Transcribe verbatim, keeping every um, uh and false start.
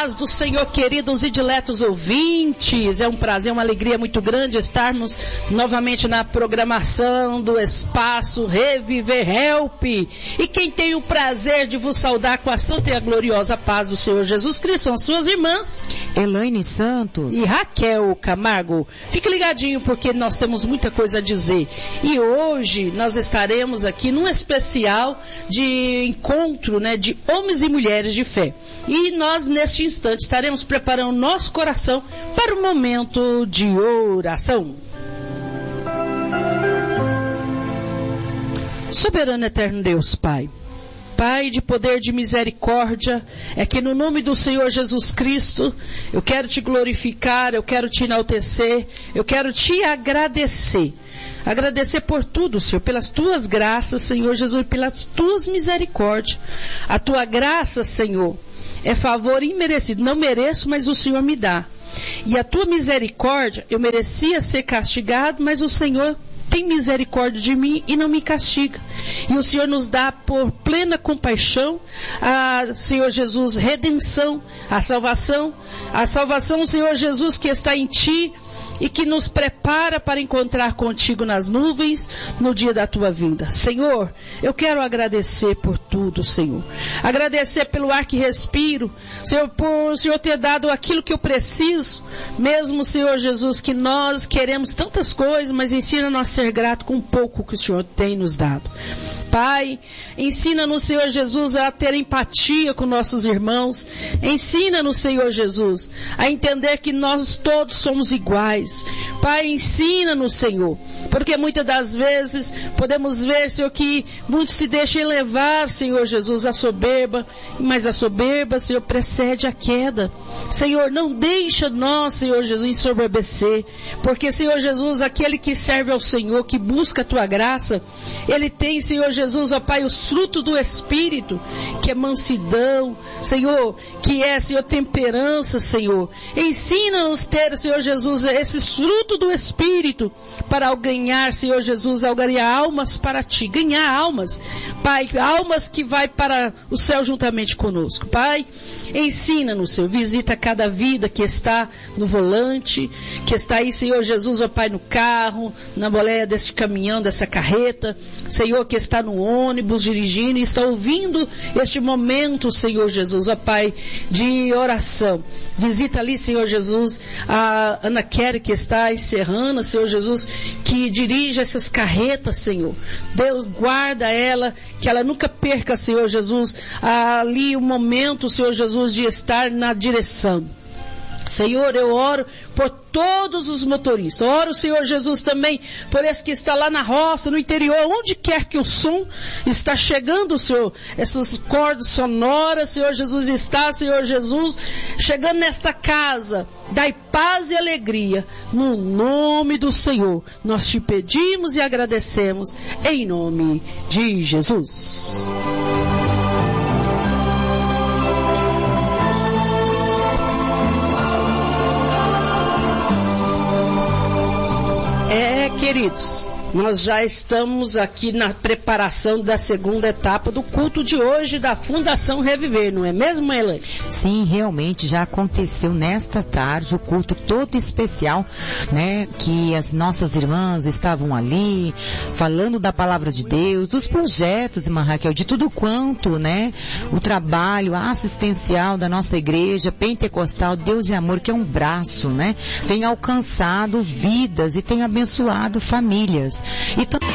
paz do Senhor, queridos e diletos ouvintes. É um prazer, uma alegria muito grande estarmos novamente na programação do Espaço Reviver Help. E quem tem o prazer de vos saudar com a santa e a gloriosa paz do Senhor Jesus Cristo são suas irmãs Elaine Santos e Raquel Camargo. Fique ligadinho porque nós temos muita coisa a dizer. E hoje nós estaremos aqui num especial de encontro, né, de homens e mulheres de fé. E nós, neste instante, estaremos preparando nosso coração para o momento de oração. Soberano eterno Deus, Pai, Pai de poder, de misericórdia, é que no nome do Senhor Jesus Cristo, eu quero te glorificar, eu quero te enaltecer, eu quero te agradecer. Agradecer por tudo, Senhor, pelas tuas graças, Senhor Jesus, pelas tuas misericórdias. A tua graça, Senhor, é favor imerecido. Não mereço, mas o Senhor me dá. E a tua misericórdia, eu merecia ser castigado, mas o Senhor tem misericórdia de mim e não me castiga. E o Senhor nos dá por plena compaixão a, Senhor Jesus, redenção, a salvação. A salvação, Senhor Jesus, que está em ti e que nos prepara para encontrar contigo nas nuvens no dia da tua vinda. Senhor, eu quero agradecer por tudo, Senhor. Agradecer pelo ar que respiro, Senhor, por o Senhor ter dado aquilo que eu preciso, mesmo, Senhor Jesus, que nós queremos tantas coisas, mas ensina-nos a ser grato com o pouco que o Senhor tem nos dado. Pai, ensina-nos, Senhor Jesus, a ter empatia com nossos irmãos. Ensina-nos, Senhor Jesus, a entender que nós todos somos iguais. Pai, ensina-nos, Senhor, porque muitas das vezes podemos ver, Senhor, que muitos se deixam levar, Senhor Jesus, a soberba, mas a soberba, Senhor, precede a queda. Senhor, não deixa nós, Senhor Jesus, ensoberbecer, porque, Senhor Jesus, aquele que serve ao Senhor, que busca a tua graça, ele tem, Senhor Jesus, ó Pai, os frutos do Espírito, que é mansidão, Senhor, que é, Senhor, temperança, Senhor. Ensina-nos a ter, Senhor Jesus, esses frutos do Espírito, para ao ganhar, Senhor Jesus, ao ganhar almas para ti, ganhar almas, Pai, almas que vai para o céu juntamente conosco. Pai, ensina-nos, Senhor, visita cada vida que está no volante, que está aí, Senhor Jesus, ó Pai, no carro, na boleia desse caminhão, dessa carreta, Senhor, que está no ônibus dirigindo e está ouvindo este momento, Senhor Jesus, ó Pai, de oração. Visita ali, Senhor Jesus, a Ana Kelly que está encerrando, Senhor Jesus, que dirige essas carretas, Senhor. Deus, guarda ela, que ela nunca perca, Senhor Jesus, ali o momento, Senhor Jesus, de estar na direção. Senhor, eu oro por todos os motoristas. Oro, Senhor Jesus, também por esse que está lá na roça, no interior, onde quer que o som está chegando, Senhor, essas cordas sonoras, Senhor Jesus, está, Senhor Jesus, chegando nesta casa, dai paz e alegria, no nome do Senhor. Nós te pedimos e agradecemos, em nome de Jesus. É, queridos, nós já estamos aqui na preparação da segunda etapa do culto de hoje da Fundação Reviver, não é mesmo, Elaine? Sim, realmente já aconteceu nesta tarde o culto todo especial, né, que as nossas irmãs estavam ali falando da palavra de Deus, dos projetos, irmã Raquel, de tudo quanto, né, o trabalho assistencial da nossa igreja pentecostal Deus e Amor, que é um braço, né, tem alcançado vidas e tem abençoado famílias. E